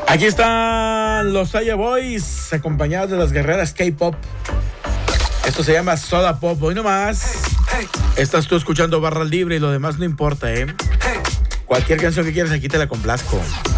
Aquí están los Saya Boys, acompañados de las guerreras K-Pop. Esto se llama Soda Pop. Hoy nomás estás tú escuchando Barra Libre y lo demás no importa, ¿eh? Cualquier canción que quieras aquí te la complazco.